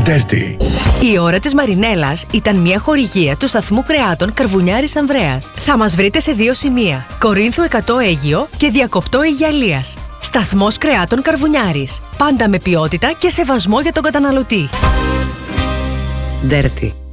Dirty. Η ώρα της Μαρινέλας ήταν μια χορηγία του σταθμού κρεάτων Καρβουνιάρης Ανδρέας. Θα μας βρείτε σε 2 σημεία: Κορίνθου 100 Αίγυο και Διακοπτό Αιγιαλίας. Σταθμός κρεάτων Καρβουνιάρης. Πάντα με ποιότητα και σεβασμό για τον καταναλωτή. Dirty.